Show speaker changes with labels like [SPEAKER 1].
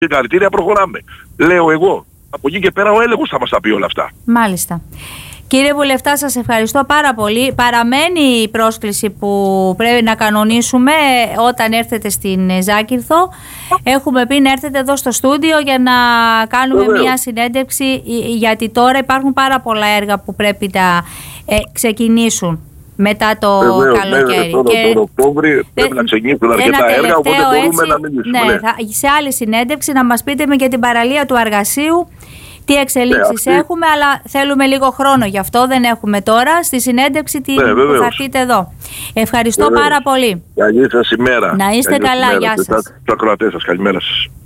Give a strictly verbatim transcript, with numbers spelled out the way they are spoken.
[SPEAKER 1] Συγχαρητήρια, προχωράμε. Λέω εγώ. Από εκεί και πέρα ο έλεγχος θα μας τα πει όλα αυτά.
[SPEAKER 2] Μάλιστα. Κύριε Βουλευτά, σας ευχαριστώ πάρα πολύ. Παραμένει η πρόσκληση που πρέπει να κανονίσουμε όταν έρθετε στην Ζάκυνθο. Έχουμε πει να έρθετε εδώ στο στούντιο για να κάνουμε Βεβαίως. μια συνέντευξη, γιατί τώρα υπάρχουν πάρα πολλά έργα που πρέπει να ε, ξεκινήσουν μετά το Βεβαίως, καλοκαίρι.
[SPEAKER 1] Τώρα, και τον Οκτώβρη πρέπει να ξεκινήσουν αρκετά έργα, οπότε μπορούμε έτσι, να μιλήσουμε.
[SPEAKER 2] Ναι, ναι. Θα, σε άλλη συνέντευξη να μας πείτε με και την παραλία του Αργασίου τι εξελίξεις ναι, έχουμε, αλλά θέλουμε λίγο χρόνο γι' αυτό, δεν έχουμε τώρα. Στη συνέντευξη τι, ναι, που θα έρθετε εδώ. Ευχαριστώ βεβαίως. πάρα πολύ.
[SPEAKER 1] Καλή σας ημέρα.
[SPEAKER 2] Να είστε
[SPEAKER 1] Καλή
[SPEAKER 2] καλά, ημέρα. Γεια σας.
[SPEAKER 1] Στους ακροατές σας, καλημέρα σας.